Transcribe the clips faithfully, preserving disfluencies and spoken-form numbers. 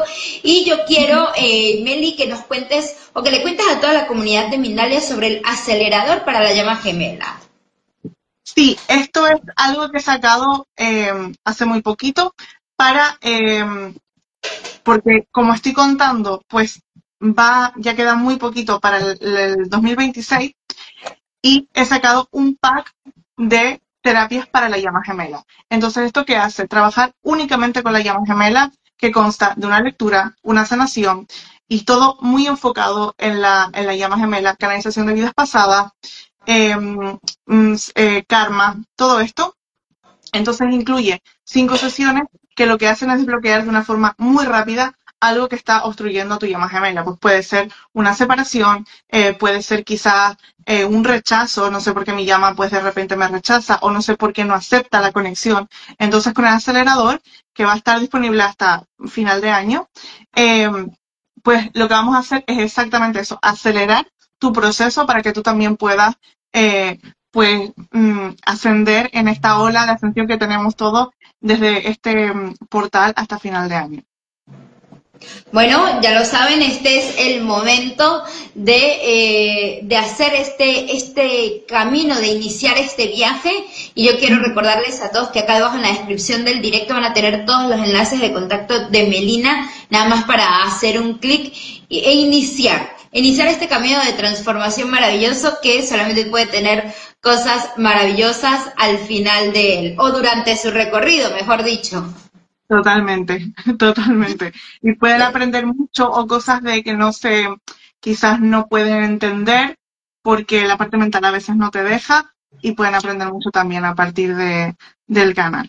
Y yo quiero, eh, Meli, que nos cuentes o que le cuentes a toda la comunidad de Mindalia sobre el acelerador para la llama gemela. Sí, esto es algo que he sacado eh, hace muy poquito para, eh, porque como estoy contando, pues va, ya queda muy poquito para el, el dos mil veintiséis y he sacado un pack de terapias para la llama gemela. Entonces, ¿esto qué hace? Trabajar únicamente con la llama gemela, que consta de una lectura, una sanación y todo muy enfocado en la, en la llama gemela, canalización de vidas pasadas, eh, mm, eh, karma, todo esto. Entonces incluye cinco sesiones que lo que hacen es desbloquear de una forma muy rápida algo que está obstruyendo tu llama gemela. Pues puede ser una separación, eh, puede ser quizás eh, un rechazo, no sé por qué mi llama pues de repente me rechaza o no sé por qué no acepta la conexión. Entonces con el acelerador, que va a estar disponible hasta final de año, eh, pues lo que vamos a hacer es exactamente eso, acelerar tu proceso para que tú también puedas eh, pues mm, ascender en esta ola de ascensión que tenemos todos desde este mm, portal hasta final de año. Bueno, ya lo saben, este es el momento de, eh, de hacer este, este camino, de iniciar este viaje. Y yo quiero recordarles a todos que acá debajo en la descripción del directo van a tener todos los enlaces de contacto de Melina, nada más para hacer un clic e iniciar. Iniciar este camino de transformación maravilloso que solamente puede tener cosas maravillosas al final de él, o durante su recorrido, mejor dicho. Totalmente, totalmente. Y pueden aprender mucho o cosas de que no se, quizás no pueden entender porque la parte mental a veces no te deja y pueden aprender mucho también a partir de, del canal.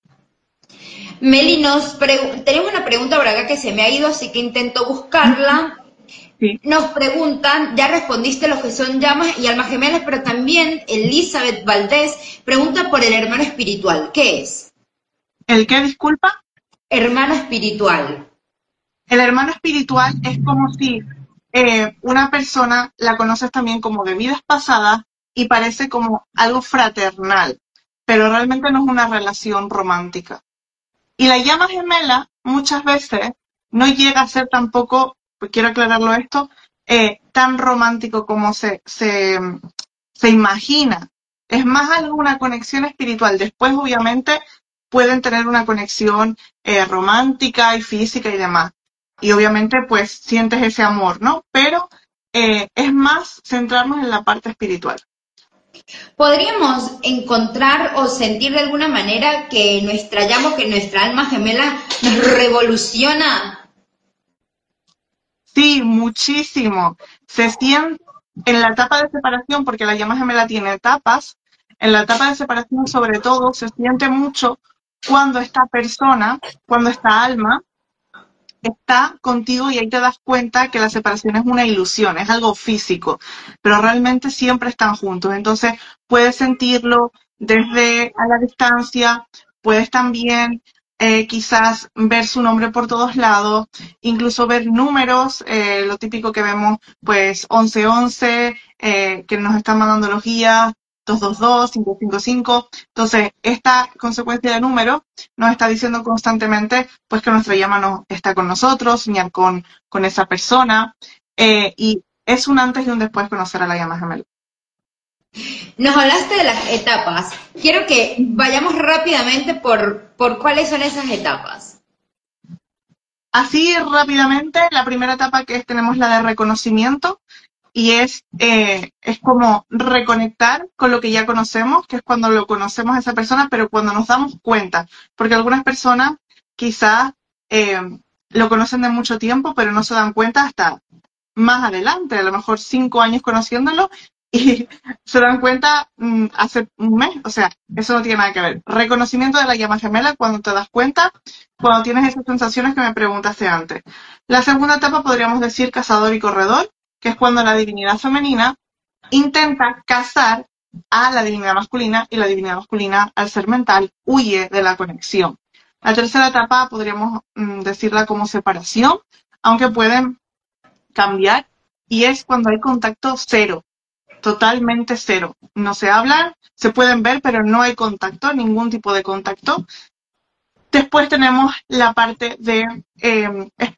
Meli, nos tenemos una pregunta por acá que se me ha ido, así que intento buscarla. Sí. Nos preguntan, ya respondiste los que son llamas y almas gemelas, pero también Elizabeth Valdés pregunta por el hermano espiritual. ¿Qué es? ¿El qué, disculpa? Hermano espiritual. El hermano espiritual es como si eh, una persona la conoces también como de vidas pasadas y parece como algo fraternal, pero realmente no es una relación romántica. Y la llama gemela muchas veces no llega a ser tampoco, pues quiero aclararlo esto, eh, tan romántico como se, se, se imagina. Es más alguna conexión espiritual. Después, obviamente, pueden tener una conexión eh, romántica y física y demás. Y obviamente, pues, sientes ese amor, ¿no? Pero eh, es más centrarnos en la parte espiritual. ¿Podríamos encontrar o sentir de alguna manera que nuestra llama, que nuestra alma gemela nos revoluciona? Sí, muchísimo. Se siente en la etapa de separación, porque la llama gemela tiene etapas, en la etapa de separación sobre todo se siente mucho cuando esta persona, cuando esta alma está contigo y ahí te das cuenta que la separación es una ilusión, es algo físico, pero realmente siempre están juntos. Entonces puedes sentirlo desde a la distancia, puedes también eh, quizás ver su nombre por todos lados, incluso ver números, eh, lo típico que vemos, pues once once, eh, que nos están mandando los guías, dos dos dos, cinco cinco cinco. Entonces, esta consecuencia de números nos está diciendo constantemente pues que nuestra llama no está con nosotros, soñar con, con esa persona, eh, y es un antes y un después conocer a la llama gemela. Nos hablaste de las etapas. Quiero que vayamos rápidamente por, por cuáles son esas etapas. Así rápidamente, la primera etapa que es, tenemos la de reconocimiento, y es, eh, es como reconectar con lo que ya conocemos, que es cuando lo conocemos a esa persona, pero cuando nos damos cuenta, porque algunas personas quizás eh, lo conocen de mucho tiempo, pero no se dan cuenta hasta más adelante, a lo mejor cinco años conociéndolo, y se dan cuenta mmm, hace un mes. O sea, eso no tiene nada que ver. Reconocimiento de la llama gemela cuando te das cuenta, cuando tienes esas sensaciones que me preguntaste antes. La segunda etapa podríamos decir cazador y corredor, que es cuando la divinidad femenina intenta cazar a la divinidad masculina y la divinidad masculina, al ser mental, huye de la conexión. La tercera etapa podríamos mmm, decirla como separación, aunque pueden cambiar, y es cuando hay contacto cero, totalmente cero. No se hablan, se pueden ver, pero no hay contacto, ningún tipo de contacto. Después tenemos la parte de eh,